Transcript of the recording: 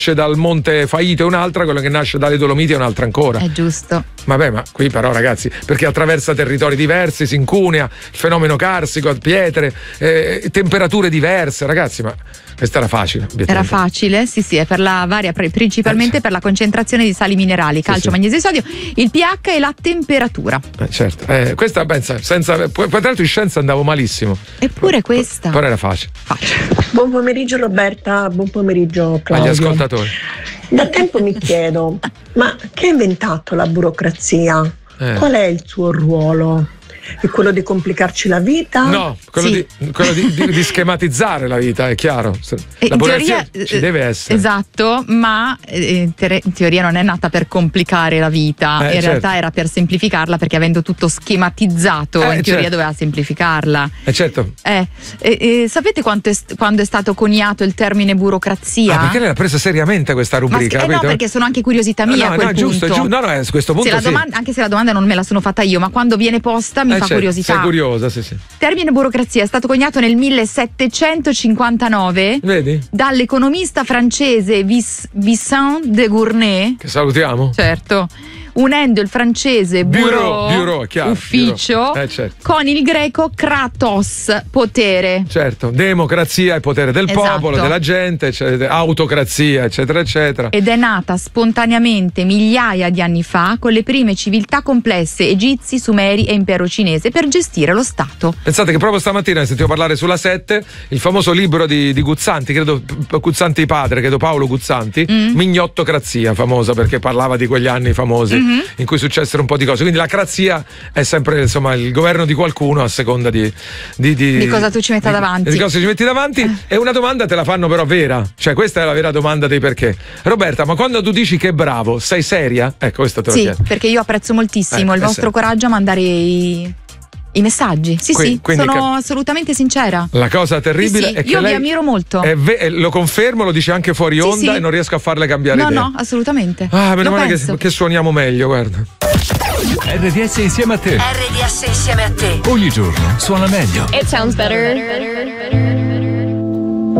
dal Monte Faito è un'altra, quello che nasce dalle Dolomiti è un'altra ancora. È giusto. Vabbè, ma qui però ragazzi, perché attraversa territori diversi, si incunea, il fenomeno carsico, pietre, temperature diverse, ragazzi, ma questa era facile. Era facile, sì, è per la varia, principalmente per la concentrazione di sali minerali, calcio, magnesio e sodio, il pH e la temperatura. Certo, questa pensa, poi tra l'altro in scienza andavo malissimo. Eppure questa. Però era facile. Buon pomeriggio Roberta, buon pomeriggio Claudio. Agli ascoltatori. Da tempo mi chiedo, ma chi ha inventato la burocrazia? Qual è il suo ruolo? È quello di complicarci la vita? No, quello di schematizzare la vita, è chiaro. La burocrazia ci deve essere. Esatto, ma in teoria non è nata per complicare la vita, in realtà era per semplificarla, perché avendo tutto schematizzato in teoria doveva semplificarla. Certo. Sapete quando è stato coniato il termine burocrazia? Perché lei l'ha presa seriamente questa rubrica? No, perché sono anche curiosità mia a quel punto. Giusto. No, su questo punto anche se la domanda non me la sono fatta io, ma quando viene posta mi fa curiosità. Sei curiosa, sì. Termine burocrazia è stato coniato nel 1759 dall'economista francese Vincent de Gournay, che salutiamo. Certo. Unendo il francese bureau chiaro, ufficio, con il greco kratos, potere. Certo, democrazia, il potere del popolo, della gente, autocrazia, eccetera, eccetera. Ed è nata spontaneamente migliaia di anni fa con le prime civiltà complesse, egizi, sumeri e impero cinese, per gestire lo Stato. Pensate che proprio stamattina sentivo parlare sulla 7 il famoso libro di Guzzanti, credo Guzzanti padre, credo Paolo Guzzanti, Mignottocrazia, famosa perché parlava di quegli anni famosi. In cui successero un po' di cose, quindi la crazia è sempre insomma il governo di qualcuno a seconda di cosa tu ci metta davanti. Di cosa ci metti davanti. E una domanda te la fanno però vera, cioè questa è la vera domanda dei perché. Roberta, ma quando tu dici che è bravo, sei seria? Ecco, questo te lo chiedo. Perché io apprezzo moltissimo il vostro coraggio a mandare i messaggi. Sono assolutamente sincera. La cosa terribile è che io lei vi ammiro molto. Lo confermo, lo dice anche fuori onda e non riesco a farle cambiare idea. No, assolutamente. Meno male che suoniamo meglio, guarda. RDS insieme a te. RDS insieme a te. Ogni giorno suona meglio. It sounds better.